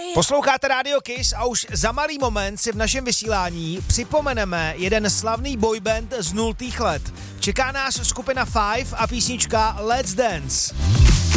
Posloucháte Radio Kiss a už za malý moment si v našem vysílání připomeneme jeden slavný boyband z 0. let. Čeká nás skupina Five a písnička Let's Dance.